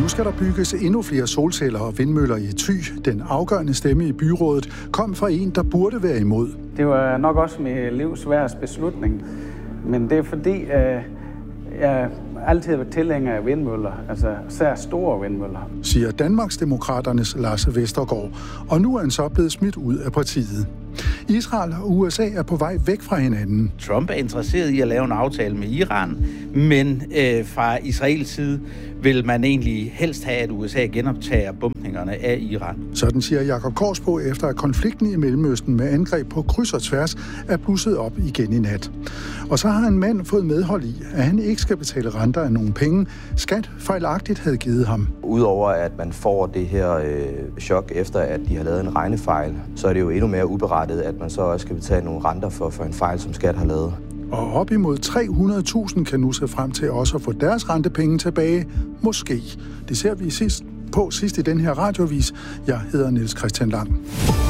skal der bygges endnu flere solceller og vindmøller i Thy. Den afgørende stemme i byrådet kom fra en, der burde være imod. Det var nok også mit livs sværeste beslutning, men det er fordi, jeg altid har været tilhænger af vindmøller, altså især store vindmøller. Siger Danmarksdemokraternes Lars Vestergaard, og nu er han så blevet smidt ud af partiet. Israel og USA er på vej væk fra hinanden. Trump er interesseret i at lave en aftale med Iran, men fra Israels side vil man egentlig helst have, at USA genoptager bombningerne af Iran. Sådan siger Jakob Korsbo, efter at konflikten i Mellemøsten med angreb på kryds og tværs er blusset op igen i nat. Og så har en mand fået medhold i, at han ikke skal betale renter af nogen penge, skat fejlagtigt havde givet ham. Udover at man får det her chok efter, at de har lavet en regnefejl, så er det jo endnu mere uberettiget, at man så også skal betale nogle renter for en fejl, som skat har lavet. Og op imod 300.000 kan nu se frem til også at få deres rentepenge tilbage. Måske. Det ser vi sidst i den her radioavis. Jeg hedder Niels Christian Lang.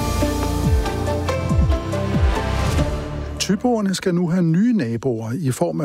Thyboerne skal nu have nye naboer i form af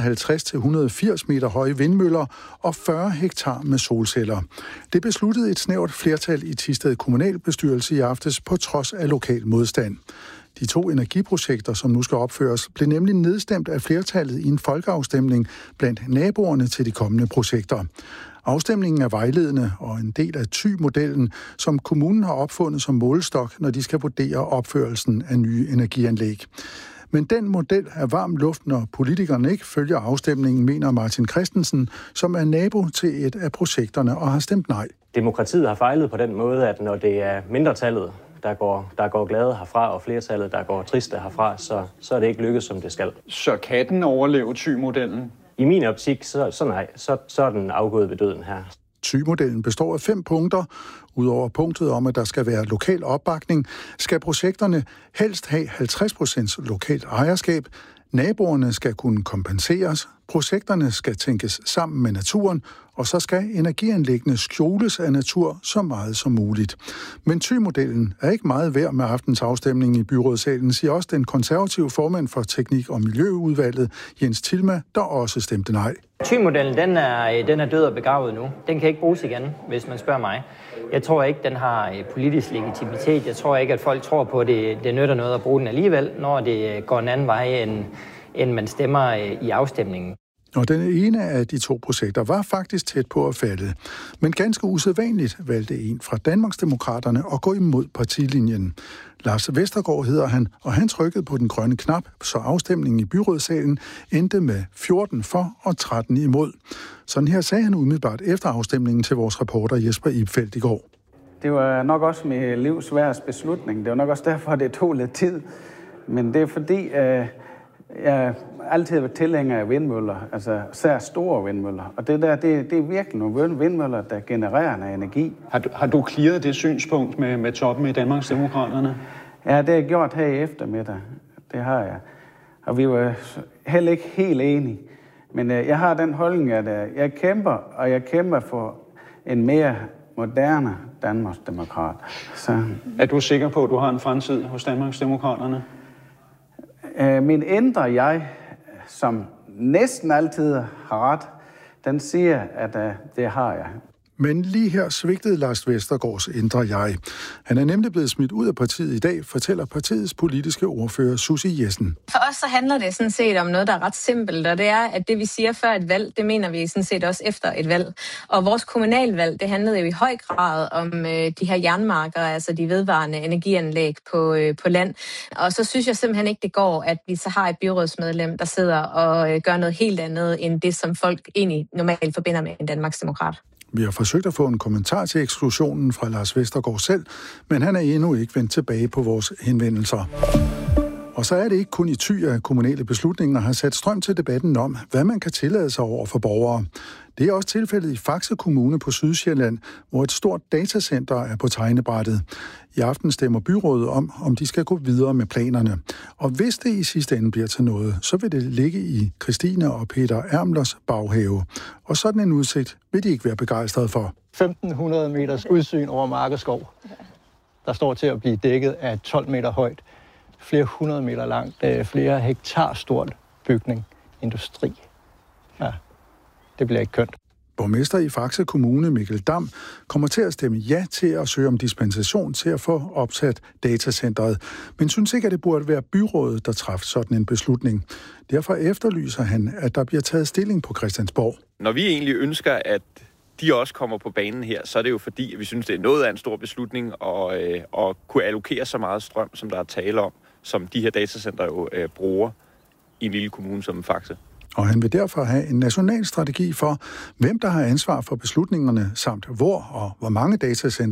150-180 meter høje vindmøller og 40 hektar med solceller. Det besluttede et snævert flertal i Thisted kommunalbestyrelse i aftes på trods af lokal modstand. De 2 energiprojekter, som nu skal opføres, blev nemlig nedstemt af flertallet i en folkeafstemning blandt naboerne til de kommende projekter. Afstemningen er vejledende og en del af Thy-modellen, som kommunen har opfundet som målestok, når de skal vurdere opførelsen af nye energianlæg. Men den model er varm luft, når politikerne ikke følger afstemningen, mener Martin Christensen, som er nabo til et af projekterne og har stemt nej. Demokratiet har fejlet på den måde, at når det er mindretallet, der går glade herfra, og flertallet, der går triste herfra, så er det ikke lykkedes, som det skal. Så kan den overleve Thy-modellen? I min optik, så nej. Så er den afgået ved døden her. Thy-modellen består af 5 punkter. Udover punktet om, at der skal være lokal opbakning, skal projekterne helst have 50% lokalt ejerskab. Naboerne skal kunne kompenseres. Projekterne skal tænkes sammen med naturen, og så skal energianlæggene skjules af natur så meget som muligt. Men Thy-modellen er ikke meget værd med aftens afstemning i byrådssalen, siger også den konservative formand for Teknik- og Miljøudvalget, Jens Tilma, der også stemte nej. Thy-modellen, den er død og begravet nu. Den kan ikke bruges igen, hvis man spørger mig. Jeg tror ikke, den har politisk legitimitet. Jeg tror ikke, at folk tror på, at det nytter noget at bruge den alligevel, når det går en anden vej, end man stemmer i afstemningen. Og den ene af de 2 projekter var faktisk tæt på at falde. Men ganske usædvanligt valgte en fra Danmarksdemokraterne at gå imod partilinjen. Lars Vestergaard hedder han, og han trykkede på den grønne knap, så afstemningen i byrådssalen endte med 14 for og 13 imod. Sådan her sagde han umiddelbart efter afstemningen til vores reporter Jesper Ibfeldt i går. Det var nok også mit livs sværeste beslutning. Det var nok også derfor, det tog lidt tid. Men det er fordi, jeg altid har været tilhænger af vindmøller, altså især store vindmøller. Og det er virkelig nogle vindmøller, der genererer noget energi. Har du clearet det synspunkt med toppen i Danmarksdemokraterne? Ja, det har jeg gjort her i eftermiddag. Det har jeg. Og vi var heller ikke helt enige. Men jeg har den holdning, at jeg kæmper for en mere moderne Danmarksdemokrat. Så. Er du sikker på, at du har en fremtid hos Danmarksdemokraterne? Min indre jeg, som næsten altid har ret, den siger, at det har jeg. Men lige her svigtede Lars Vestergaards indre jeg. Han er nemlig blevet smidt ud af partiet i dag, fortæller partiets politiske ordfører Susie Jessen. For os så handler det sådan set om noget, der er ret simpelt, og det er, at det vi siger før et valg, det mener vi sådan set også efter et valg. Og vores kommunalvalg, det handlede jo i høj grad om de her jernmarker, altså de vedvarende energianlæg på land. Og så synes jeg simpelthen ikke, det går, at vi så har et byrådsmedlem, der sidder og gør noget helt andet, end det, som folk egentlig normalt forbinder med en Danmarksdemokrat. Vi har forsøgt at få en kommentar til eksklusionen fra Lars Vestergaard selv, men han er endnu ikke vendt tilbage på vores henvendelser. Og så er det ikke kun i Thy, at kommunale beslutninger har sat strøm til debatten om, hvad man kan tillade sig over for borgere. Det er også tilfældet i Faxe Kommune på Sydsjælland, hvor et stort datacenter er på tegnebrættet. I aften stemmer byrådet om de skal gå videre med planerne. Og hvis det i sidste ende bliver til noget, så vil det ligge i Christine og Peter Ermlers baghave. Og sådan en udsigt vil de ikke være begejstrede for. 1500 meters udsyn over mark og skov, der står til at blive dækket af 12 meter højt, flere 100 meter langt, flere hektar stort bygning, industri. Ja, det bliver ikke kønt. Borgmester i Faxe Kommune, Mikkel Dam, kommer til at stemme ja til at søge om dispensation til at få opsat datacentret, men synes ikke, at det burde være byrådet, der træffer sådan en beslutning. Derfor efterlyser han, at der bliver taget stilling på Christiansborg. Når vi egentlig ønsker, at de også kommer på banen her, så er det jo fordi, at vi synes, det er noget af en stor beslutning at kunne allokere så meget strøm, som der er tale om, som de her datacenter jo bruger i en lille kommune som Faxe. Og han vil derfor have en national strategi for, hvem der har ansvar for beslutningerne, samt hvor og hvor mange datacenter